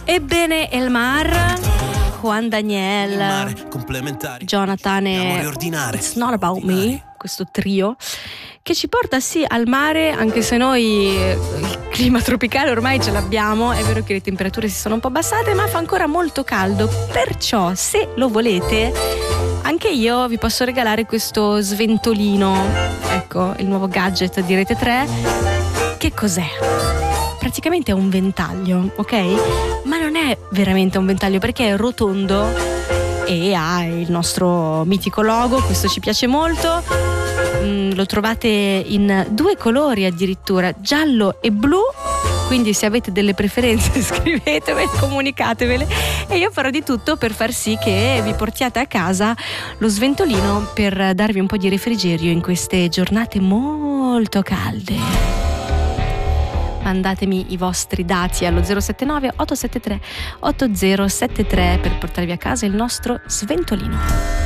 Ebbene, Elmar, Juan Daniel, Jonathan e It's Not About Me, questo trio che ci porta sì al mare, anche se noi il clima tropicale ormai ce l'abbiamo. È vero che le temperature si sono un po' abbassate, ma fa ancora molto caldo, perciò se lo volete anche io vi posso regalare questo sventolino, ecco il nuovo gadget di Rete 3. Che cos'è? Praticamente è un ventaglio, ok? Ma non è veramente un ventaglio perché è rotondo e ha il nostro mitico logo, questo ci piace molto. Lo trovate in 2 colori addirittura, giallo e blu, quindi se avete delle preferenze scrivetevele, comunicatevele e io farò di tutto per far sì che vi portiate a casa lo sventolino per darvi un po' di refrigerio in queste giornate molto calde. Mandatemi i vostri dati allo 079 873 8073 per portarvi a casa il nostro sventolino.